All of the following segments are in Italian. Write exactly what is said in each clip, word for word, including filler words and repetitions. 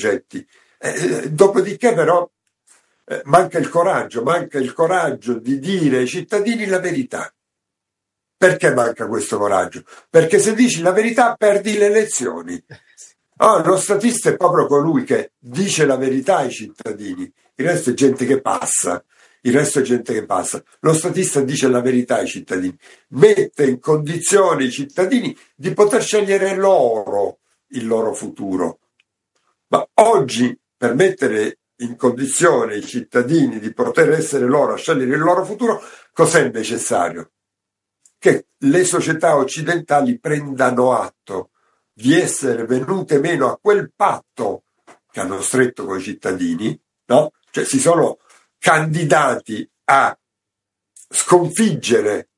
progetti. Eh, dopodiché però eh, manca il coraggio, manca il coraggio di dire ai cittadini la verità. Perché manca questo coraggio? Perché se dici la verità perdi le elezioni. Oh, lo statista è proprio colui che dice la verità ai cittadini, il resto è gente che passa, il resto è gente che passa. Lo statista dice la verità ai cittadini, mette in condizione i cittadini di poter scegliere loro il loro futuro. Ma oggi, per mettere in condizione i cittadini di poter essere loro a scegliere il loro futuro, cos'è necessario? Che le società occidentali prendano atto di essere venute meno a quel patto che hanno stretto con i cittadini, no? Cioè si sono candidati a sconfiggere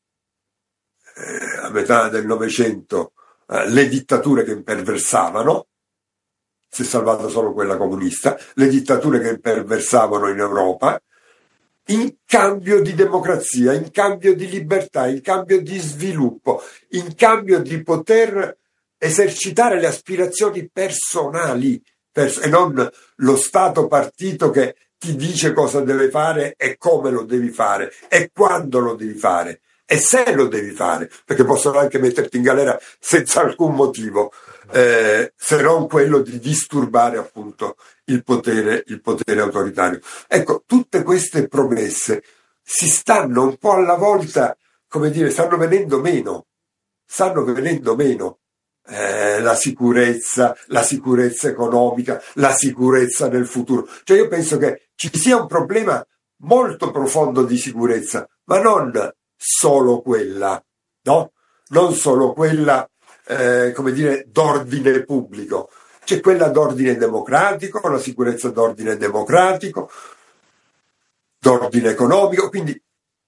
eh, a metà del Novecento eh, le dittature che imperversavano. Si è salvata solo quella comunista, le dittature che imperversavano in Europa, in cambio di democrazia, in cambio di libertà, in cambio di sviluppo, in cambio di poter esercitare le aspirazioni personali pers- e non lo Stato partito che ti dice cosa deve fare e come lo devi fare e quando lo devi fare e se lo devi fare, perché possono anche metterti in galera senza alcun motivo, eh, se non quello di disturbare appunto il potere, il potere autoritario. Ecco, tutte queste promesse si stanno un po' alla volta, come dire, stanno venendo meno, stanno venendo meno. Eh, la sicurezza, la sicurezza economica, la sicurezza nel futuro. Cioè io penso che ci sia un problema molto profondo di sicurezza, ma non solo quella, no? Non solo quella, eh, come dire, d'ordine pubblico. C'è quella d'ordine democratico, la sicurezza d'ordine democratico, d'ordine economico, quindi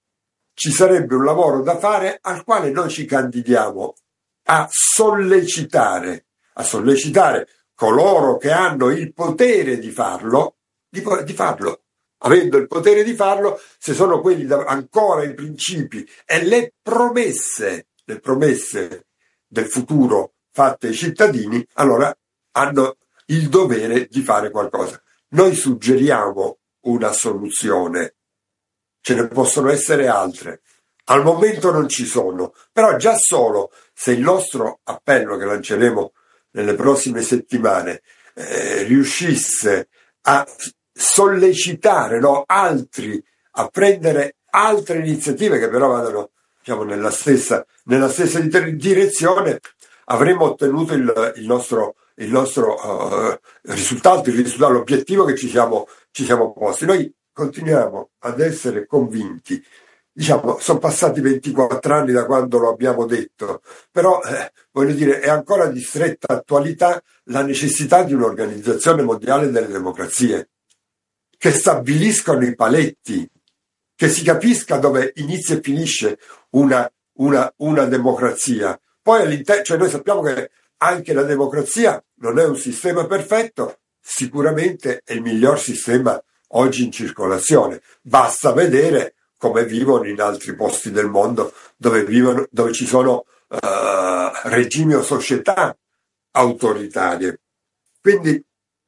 ci sarebbe un lavoro da fare al quale noi ci candidiamo a sollecitare, a sollecitare coloro che hanno il potere di farlo, di, di farlo. Avendo il potere di farlo, se sono quelli da, ancora i principi e le promesse, le promesse del futuro fatte ai cittadini, allora hanno il dovere di fare qualcosa. Noi suggeriamo una soluzione, ce ne possono essere altre. Al momento non ci sono, però già solo se il nostro appello che lanceremo nelle prossime settimane eh, riuscisse a sollecitare, no, altri a prendere altre iniziative che però vadano, diciamo, nella stessa, nella stessa direzione, avremo ottenuto il, il nostro, il nostro uh, risultato, il risultato, l'obiettivo che ci siamo, ci siamo posti. Noi continuiamo ad essere convinti. Diciamo, sono passati ventiquattro anni da quando lo abbiamo detto, però eh, voglio dire, è ancora di stretta attualità la necessità di un'organizzazione mondiale delle democrazie, che stabiliscano i paletti, che si capisca dove inizia e finisce una, una, una democrazia. Poi all'interno, cioè noi sappiamo che anche la democrazia non è un sistema perfetto, sicuramente è il miglior sistema oggi in circolazione. Basta vedere come vivono in altri posti del mondo dove vivono, dove ci sono uh, regimi o società autoritarie. Quindi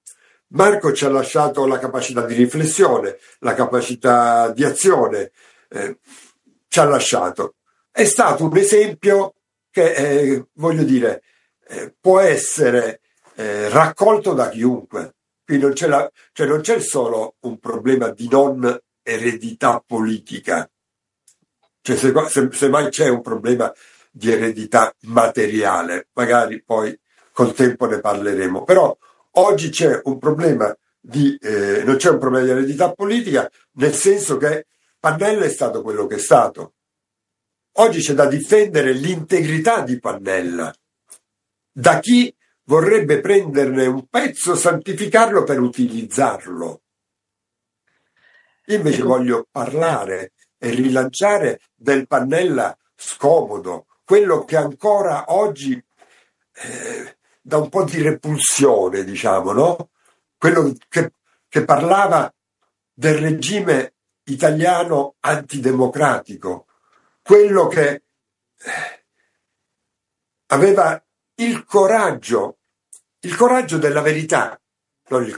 Marco ci ha lasciato la capacità di riflessione, la capacità di azione, eh, ci ha lasciato. È stato un esempio che, eh, voglio dire, eh, può essere eh, raccolto da chiunque. Qui non c'è, la, cioè non c'è solo un problema di non eredità politica, cioè se, se, se mai c'è un problema di eredità materiale, magari poi col tempo ne parleremo, però oggi c'è un problema di eh, non c'è un problema di eredità politica, nel senso che Pannella è stato quello che è stato. Oggi c'è da difendere l'integrità di Pannella da chi vorrebbe prenderne un pezzo, santificarlo per utilizzarlo. Io invece ecco, voglio parlare e rilanciare del Pannella scomodo, quello che ancora oggi eh, dà un po' di repulsione, diciamo, no? Quello che, che parlava del regime italiano antidemocratico, quello che eh, aveva il coraggio, il coraggio della verità, non il